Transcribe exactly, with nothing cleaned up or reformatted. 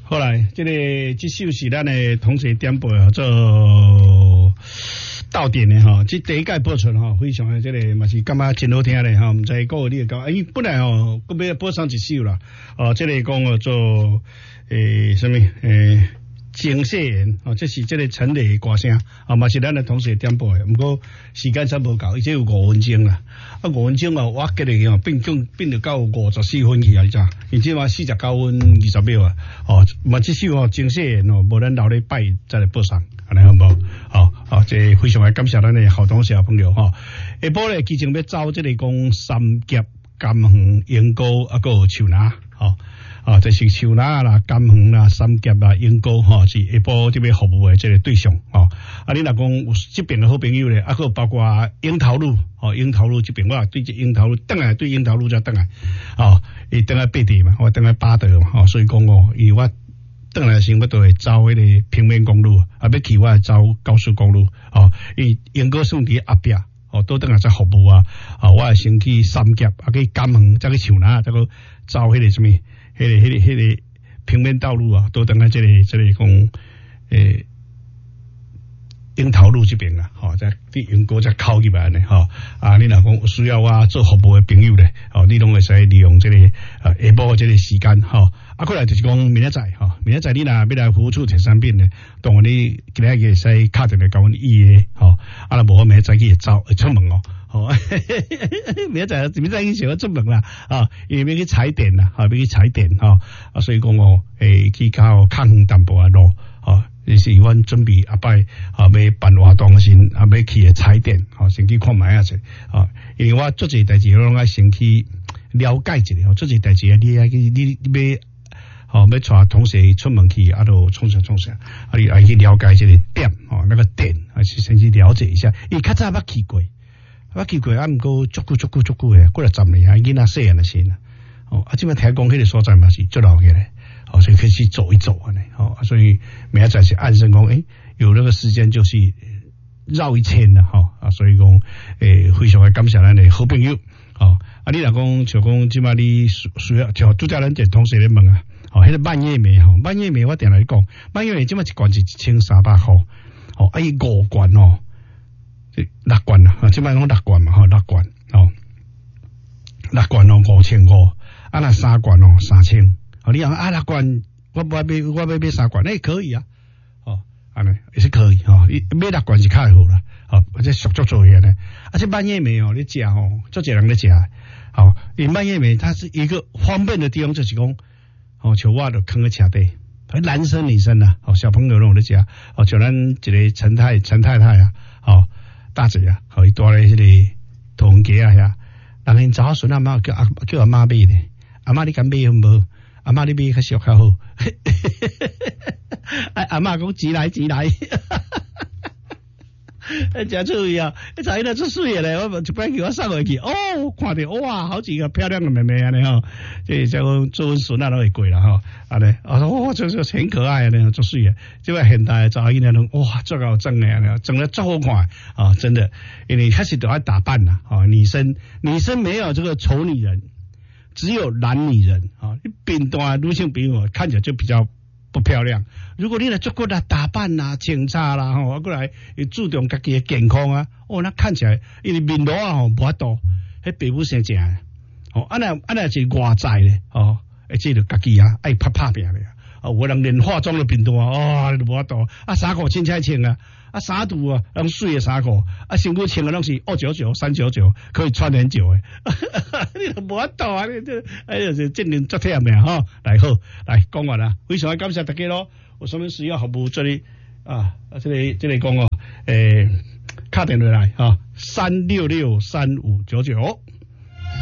好来，这个这首是咱的同学点播啊，做到点的哈。这第一届播出哈，非常的这个嘛是感觉真好听的哈。唔知各位你讲，哎，本来哦，我要播上一首啦。哦，这个讲哦做诶什么诶。情色言哦，这是这个陈雷歌声啊，嘛是咱的同学点播的。不过时间差不够，伊这有五分钟啦。啊，五分钟哦，我记得哦，变变变到到五十四分去啊，你知？伊即嘛四十九分二十秒啊。哦，嘛这首哦情色言哦，无咱留咧拜再来播上，安尼好无？好，好，这非常的感谢咱的好同学朋友哈。下晡咧，其实要走这个讲三峡、甘园、永高啊，个树林哦。啊，这是树林啦、甘园啦、三峡啦、永高哈，是下晡这边服务的这个对象哦。啊，你若讲有这边的好朋友咧，啊，个包括樱桃路哦，樱桃路这边我对这樱桃路等来对樱桃路再等来，哦，伊等来八地嘛，我等来八德嘛，哦，所以讲哦，伊我等来先要都会走迄个平面公路，啊，要去我走高速公路，哦，伊永高算伫后壁。哦，都等下在服务啊！啊，我係先去三峡，啊去甘園，再去樹林，再去走迄個什麼，迄、那個迄、那個迄、那個平面道路啊，都等下這個這個講誒櫻桃路這邊啦，吼、哦，在啲永高再靠入來呢，吼、哦、啊！你若講需要我做服務嘅朋友咧，哦，你攏會使利用這個啊下晡這個時間，吼、哦。啊，過來就是講明仔載，吼、哦，明仔載你若要來服務處提產品咧，當你今日會使敲電話甲阮預嘅，吼、哦。啊，若無我明仔載去走會出門哦，吼、哦，明仔載明仔載去想出門啦，啊，因為要去踩點啦，啊，要去踩點，吼、哦，啊，所以講哦，誒，去較較遠淡薄啊路，哦。是阮準備下擺啊，要辦活動時，啊，要去個踩點，吼、哦，先去看賣下者，啊，因為我做這代志，我攏愛先去了解一下，吼，做這代志啊，你啊，你你要，吼、哦，要帶同學出門去，啊，都衝啥衝啥，啊，你愛去了解這個點，吼、哦，那個點，啊，是先去了解一下，伊較早捌去過，捌去過，啊，毋過足久足久足久誒，過了十年啊，囡仔細漢誒時啦，哦，啊，即擺聽講迄個所在嘛是足老嘅咧。哦，所以可以去走一走啊！呢，哦，所以明仔載是暗示講，誒，有那個時間就是繞一圈啦，哈啊，所以講，誒，非常嘅感謝咱嘅好朋友，哦，啊，你若講像講，即馬你需需要，像拄則咱一同學咧問啊，哦，迄個蔓越莓，吼，蔓越莓我定來講，蔓越莓即馬一罐是一千三百塊，哦，啊，伊五罐哦，六罐啊，即馬講六罐嘛，吼，六罐，哦，六罐哦五千五，啊，那三罐哦三千。哦，你講啊，六罐我我買我買買三罐，那可以啊，哦，安尼也是可以哈，買六罐是較好啦，哦，或者熟足做嘢呢，而且蔓越莓哦，你食哦，做幾人咧食，好，因蔓越莓它是一個方便的地方，就是講，哦，像我就放喺車底，男生女生啊，哦，小朋友攏咧食，哦，像咱一個陳太陳太太啊，哦，大姐啊，哦，伊住咧迄個桃園街啊遐，人因查某孫阿媽叫阿叫阿媽買咧，阿媽你敢買好無？阿媽你買較俗較好，阿媽講錢來錢來，真趣味啊！你睇得出水咧，我一擺叫我送回去，哦，看到哇，好幾個漂亮的妹妹啊，你吼，即係講做孫啊都會貴啦吼，啊咧，我說哇，這這很可愛的，足水啊！即係現代查某囡仔攏哇，足夠整嘅，整得足好看啊！真的，因為開始都要打扮啦，啊，女生女生沒有這個醜女人。只有懶女人啊，你變段女性朋友看起來就比較不漂亮。如果你來做過來打扮啦、清擦啦，吼，過來注重自己的健康啊，哦，那看起來因為面容啊，吼，無法度，迄皮膚生正，哦，啊那啊那是外在咧，哦，而且就自己啊愛拍拍拼咧，啊，有個人連化妝都變多啊，哦，你無法度，啊，衫褲清清清啊。啊，衫褲啊，用水的衫褲，啊，身軀穿的攏是二九九、三九九，可以穿很久誒。你都無法度啊！你這哎呀，是證明足忝嘅吼。來好，來講完啦，非常感謝大家咯。有什麼需要服務這裡啊？啊，這裡這裡講哦，誒，打電話來哈，三六六三五九九。